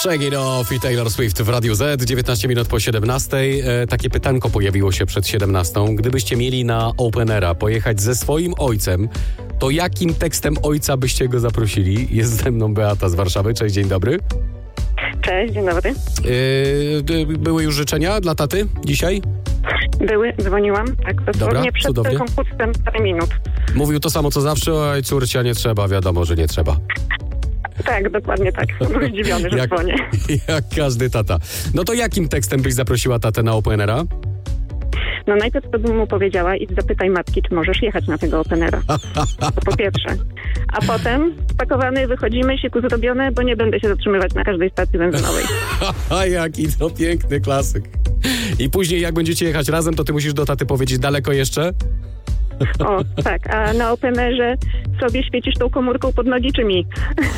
Shake It Off i Taylor Swift w Radiu Z, 19 minut po 17. Takie pytanko pojawiło się przed 17. Gdybyście mieli na Openera pojechać ze swoim ojcem, to jakim tekstem ojca byście go zaprosili? Jest ze mną Beata z Warszawy. Cześć, dzień dobry. Cześć, dzień dobry. Były już życzenia dla taty dzisiaj? Były, dzwoniłam, tak, dosłownie przed cudownie. komputerem parę minut. Mówił to samo co zawsze, oj córcia nie trzeba, wiadomo, że nie trzeba. Tak, dokładnie tak. Byłem zdziwiony, że dzwonię. Jak każdy tata. No to jakim tekstem byś zaprosiła tatę na Openera? No najpierw to bym mu powiedziała, idź zapytaj matki, czy możesz jechać na tego Openera. To po pierwsze. A potem spakowany, wychodzimy, siku zrobione, bo nie będę się zatrzymywać na każdej stacji benzynowej. Jaki to piękny klasyk. I później jak będziecie jechać razem, to ty musisz do taty powiedzieć daleko jeszcze? O, tak. A na Openerze sobie świecisz tą komórką pod nogi, czy mi?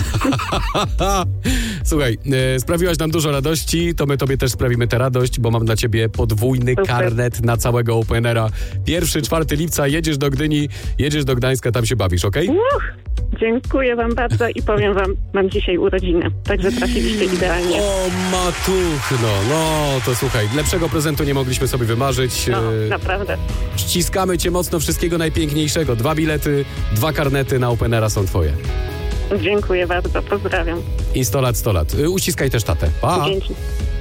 Słuchaj, sprawiłaś nam dużo radości, to my tobie też sprawimy tę radość, bo mam dla ciebie podwójny Super. karnet na całego Openera. 1-4 lipca jedziesz do Gdyni, jedziesz do Gdańska, tam się bawisz, okej? Dziękuję wam bardzo i powiem wam, mam dzisiaj urodziny, także trafiliście idealnie. O matuch, no to słuchaj, lepszego prezentu nie mogliśmy sobie wymarzyć. No, naprawdę. Ściskamy cię mocno, wszystkiego najpiękniejszego. 2 bilety, 2 karnety na Openera są twoje. Dziękuję bardzo, pozdrawiam. I 100 lat, 100 lat. Uściskaj też tatę. Pa! Dzięki.